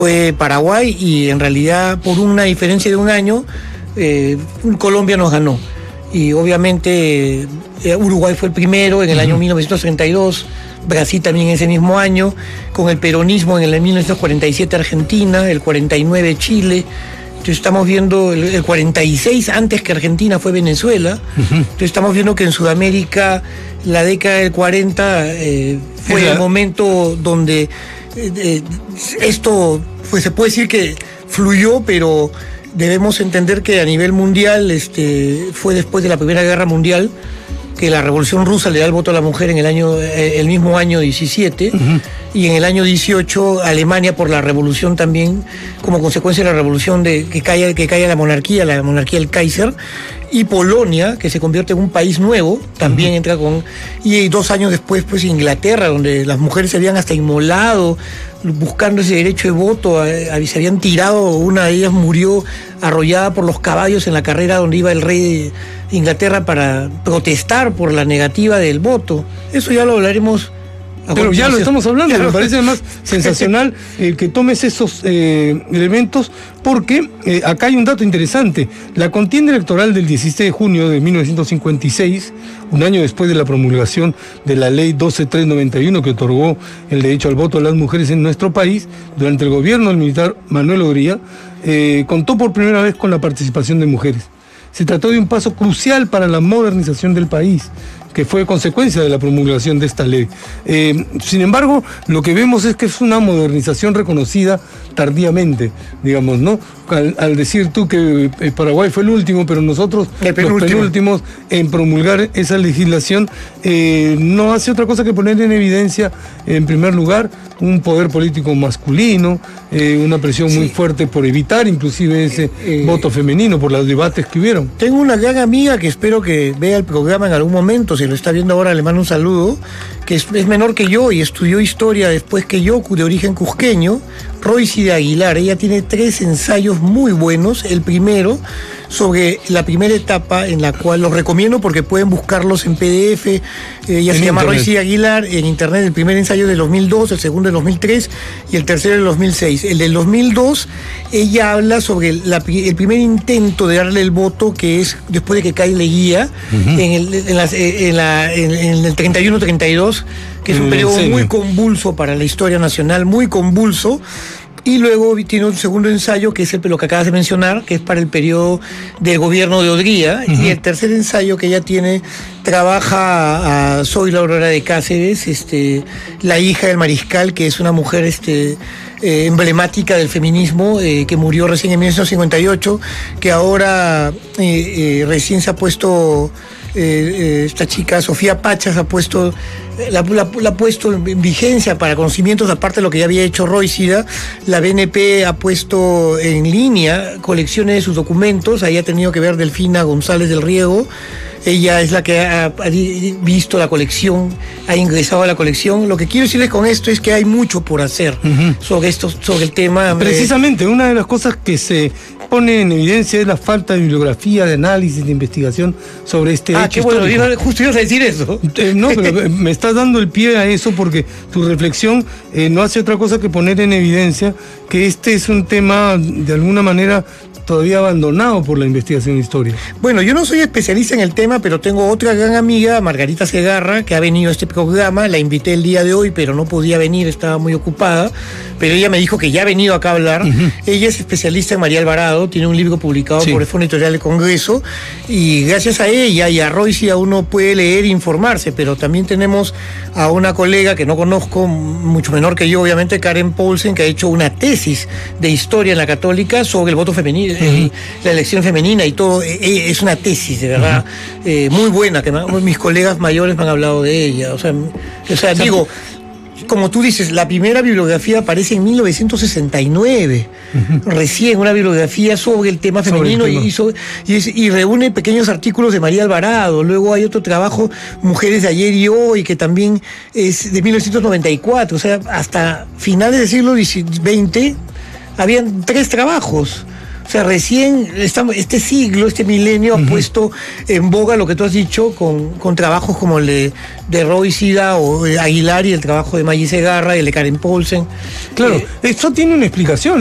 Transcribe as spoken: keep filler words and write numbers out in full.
Fue Paraguay y en realidad por una diferencia de un año eh, Colombia nos ganó y obviamente eh, Uruguay fue el primero en el uh-huh. año mil novecientos treinta y dos, Brasil también ese mismo año, con el peronismo en el mil novecientos cuarenta y siete Argentina, el cuarenta y nueve Chile. Entonces estamos viendo el, el cuarenta y seis, antes que Argentina, fue Venezuela. Uh-huh. Entonces estamos viendo que en Sudamérica la década del cuarenta eh, fue el momento donde eh, eh, esto, pues se puede decir que fluyó, pero debemos entender que a nivel mundial este, fue después de la Primera Guerra Mundial que la Revolución Rusa le da el voto a la mujer en el año, el mismo año diecisiete, uh-huh. y en el año dieciocho Alemania por la revolución también, como consecuencia de la revolución de que cae, que cae la monarquía, la monarquía del Kaiser, y Polonia, que se convierte en un país nuevo, también uh-huh. entra con... Y dos años después, pues Inglaterra, donde las mujeres se habían hasta inmolado, buscando ese derecho de voto, a, a, se habían tirado, una de ellas murió arrollada por los caballos en la carrera donde iba el rey de Inglaterra para protestar por la negativa del voto. Eso ya lo hablaremos. Pero ya lo estamos hablando, me parece además sensacional eh, que tomes esos eh, elementos, porque eh, acá hay un dato interesante. La contienda electoral del diecisiete de junio de mil novecientos cincuenta y seis, un año después de la promulgación de la ley doce mil trescientos noventa y uno que otorgó el derecho al voto a las mujeres en nuestro país, durante el gobierno del militar Manuel Odría, eh, contó por primera vez con la participación de mujeres. Se trató de un paso crucial para la modernización del país, que fue consecuencia de la promulgación de esta ley. Eh, sin embargo, lo que vemos es que es una modernización reconocida tardíamente, digamos, ¿no? Al, al decir tú que Paraguay fue el último, pero nosotros los penúltimos en promulgar esa legislación, eh, no hace otra cosa que poner en evidencia, en primer lugar, un poder político masculino, eh, una presión sí. muy fuerte por evitar inclusive ese eh, eh, voto femenino, por los debates que hubieron. Tengo una gran amiga que espero que vea el programa en algún momento, si lo está viendo ahora le mando un saludo, que es, es menor que yo y estudió historia después que yo, de origen cusqueño, Royce de Aguilar. Ella tiene tres ensayos muy buenos. El primero sobre la primera etapa, en la cual los recomiendo porque pueden buscarlos en P D F. Ella en se llama Royce de Aguilar en internet. El primer ensayo del dos mil dos, el segundo del dos mil tres y el tercero del dos mil seis. El del dos mil dos, ella habla sobre la, el primer intento de darle el voto, que es después de que cae Leguía, uh-huh. en, el, en, las, en, la, en, en el treinta y uno treinta y dos, que es un periodo muy convulso para la historia nacional, muy convulso. Y luego tiene un segundo ensayo, que es el, lo que acabas de mencionar, que es para el periodo del gobierno de Odría. Uh-huh. Y el tercer ensayo que ella tiene, trabaja a Soy la Aurora de Cáceres, este, la hija del mariscal, que es una mujer este, eh, emblemática del feminismo, eh, que murió recién en mil novecientos cincuenta y ocho, que ahora eh, eh, recién se ha puesto... Eh, eh, esta chica, Sofía Pachas, ha puesto la, la, la ha puesto en vigencia para conocimientos, aparte de lo que ya había hecho Royce. La B N P ha puesto en línea colecciones de sus documentos. Ahí ha tenido que ver Delfina González del Riego. Ella es la que ha, ha visto la colección, ha ingresado a la colección. Lo que quiero decirles con esto es que hay mucho por hacer uh-huh. sobre esto, sobre el tema. Precisamente, eh, una de las cosas que se pone en evidencia es la falta de bibliografía, de análisis, de investigación sobre este ah, hecho qué bueno, yo, justo ibas a decir eso. Eh, no, pero me estás dando el pie a eso porque tu reflexión eh, no hace otra cosa que poner en evidencia que este es un tema, de alguna manera, todavía abandonado por la investigación histórica. Bueno, yo no soy especialista en el tema, pero tengo otra gran amiga, Margarita Segarra, que ha venido a este programa. La invité el día de hoy, pero no podía venir, estaba muy ocupada. Pero ella me dijo que ya ha venido acá a hablar. Uh-huh. Ella es especialista en María Alvarado, tiene un libro publicado sí. por el Fondo Editorial del Congreso, y gracias a ella y a Royce uno puede leer e informarse, pero también tenemos a una colega que no conozco, mucho menor que yo, obviamente, Karen Paulsen, que ha hecho una tesis de historia en la Católica sobre el voto femenino, uh-huh. la elección femenina y todo. Es una tesis, de verdad, uh-huh. eh, muy buena, que mis colegas mayores me han hablado de ella. O sea, o sea, digo, como tú dices, la primera bibliografía aparece en mil novecientos sesenta y nueve, uh-huh. recién una bibliografía sobre el tema femenino el tema. Y, sobre, y, es, y reúne pequeños artículos de María Alvarado. Luego hay otro trabajo, Mujeres de ayer y hoy, que también es de mil novecientos noventa y cuatro. O sea, hasta finales del siglo veinte habían tres trabajos. O sea, recién estamos, este siglo, este milenio uh-huh. ha puesto en boga lo que tú has dicho con, con trabajos como el de, de Roy Sida o Aguilar y el trabajo de Maggie Segarra y el de Karen Paulsen. Claro, eh, esto tiene una explicación.